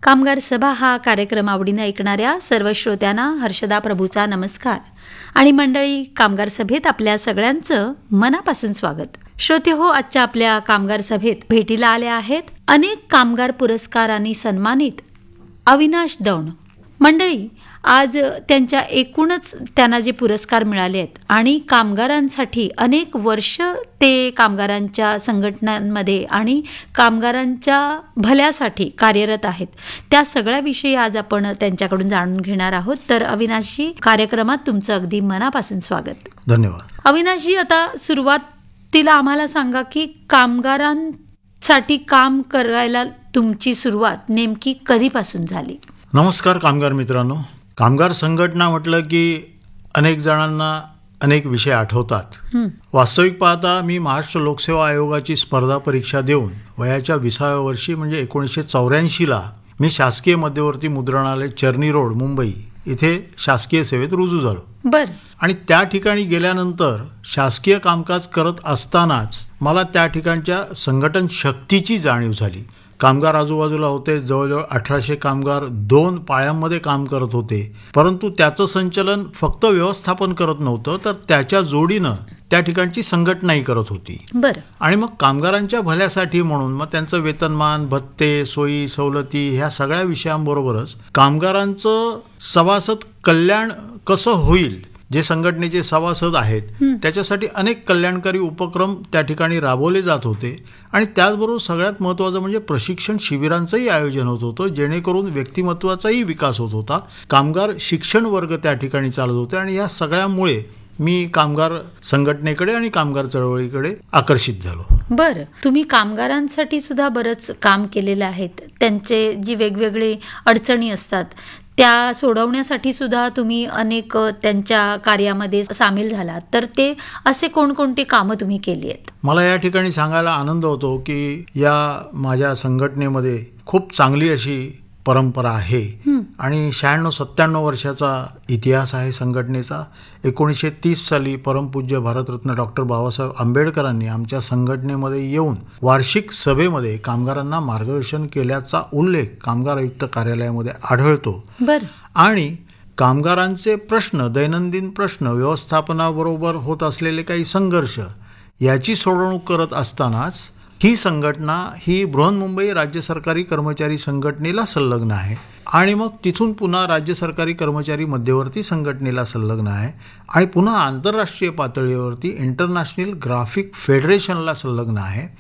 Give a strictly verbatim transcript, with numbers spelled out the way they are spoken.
कामगार सभा हा कार्यक्रम आवडीने ऐकणाऱ्या सर्व श्रोत्यांना हर्षदा प्रभूचा नमस्कार आणि मंडळी, कामगार सभेत आपल्या सगळ्यांचं मनापासून स्वागत. श्रोते हो, आजच्या आपल्या कामगार सभेत भेटीला आले आहेत अनेक कामगार पुरस्कारांनी सन्मानित अविनाश दौंड. मंडळी, आज त्यांच्या एकूणच त्यांना जे पुरस्कार मिळाले आहेत आणि कामगारांसाठी अनेक वर्ष ते कामगारांच्या संघटनांमध्ये आणि कामगारांच्या भल्यासाठी कार्यरत आहेत, त्या सगळ्याविषयी आज आपण त्यांच्याकडून जाणून घेणार आहोत. तर अविनाशजी, कार्यक्रमात तुमचं अगदी मनापासून स्वागत. धन्यवाद. अविनाशजी, आता सुरुवातीला आम्हाला सांगा की कामगारांसाठी काम करायला तुमची सुरुवात नेमकी कधीपासून झाली? नमस्कार कामगार मित्रांनो. कामगार संघटना म्हटलं की अनेक जणांना अनेक विषय आठवतात. वास्तविक पाहता मी महाराष्ट्र लोकसेवा आयोगाची स्पर्धा परीक्षा देऊन वयाच्या विसाव्या वर्षी म्हणजे एकोणीसशे चौऱ्याऐंशीला मी शासकीय मध्यवर्ती मुद्रणालय चर्नी रोड मुंबई इथे शासकीय सेवेत रुजू झालो. बर. आणि त्या ठिकाणी गेल्यानंतर शासकीय कामकाज करत असतानाच मला त्या ठिकाणच्या संघटन शक्तीची जाणीव झाली. कामगार आजूबाजूला होते, जवळजवळ अठराशे कामगार दोन पाळ्यांमध्ये काम करत होते, परंतु त्याचं संचलन फक्त व्यवस्थापन करत नव्हतं, तर त्याच्या जोडीनं त्या ठिकाणची संघटनाही करत होती. बरं. आणि मग कामगारांच्या भल्यासाठी म्हणून मग त्यांचं वेतनमान, भत्ते, सोयी सवलती ह्या सगळ्या विषयांबरोबरच कामगारांचं सभासद कल्याण कसं होईल, जे संघटनेचे सभासद आहेत त्याच्यासाठी अनेक कल्याणकारी उपक्रम त्या ठिकाणी राबवले जात होते. आणि त्याचबरोबर सगळ्यात महत्त्वाचं म्हणजे प्रशिक्षण शिबिरांचंही आयोजन होत होतं, जेणेकरून व्यक्तिमत्वाचाही विकास होत होता. कामगार शिक्षण वर्ग त्या ठिकाणी चालत होते आणि या सगळ्यामुळे मी कामगार संघटनेकडे आणि कामगार चळवळीकडे आकर्षित झालो. बरं, तुम्ही कामगारांसाठी सुद्धा बरंच काम केलेलं आहे. त्यांचे जी वेगवेगळे अडचणी असतात त्या सोडवण्यासाठी सुद्धा तुम्ही अनेक त्यांच्या कार्यामध्ये सामील झालात. तर ते असे कोणकोणते कामं तुम्ही केली आहेत? मला या ठिकाणी सांगायला आनंद होतो की या माझ्या संघटनेमध्ये खूप चांगली अशी परंपरा आहे आणि शहाण्णव सत्त्याण्णव वर्षाचा इतिहास आहे संघटनेचा. एकोणीसशे तीस साली परमपूज्य भारतरत्न डॉक्टर बाबासाहेब आंबेडकरांनी आमच्या संघटनेमध्ये येऊन वार्षिक सभेमध्ये कामगारांना मार्गदर्शन केल्याचा उल्लेख कामगार आयुक्त कार्यालयामध्ये आढळतो. बरं. आणि कामगारांचे प्रश्न, दैनंदिन प्रश्न, व्यवस्थापनाबरोबर होत असलेले काही संघर्ष याची सोडवणूक करत असतानाच ही संघटना ही बृहन्मुंबई राज्य सरकारी कर्मचारी संघटनेला संलग्न आहे आणि मग तिथून पुन्हा राज्य सरकारी कर्मचारी मध्यवर्ती संघटनेला संलग्न आहे आणि पुन्हा आंतरराष्ट्रीय पातळीवरती इंटरनॅशनल ग्राफिक फेडरेशनला संलग्न आहे.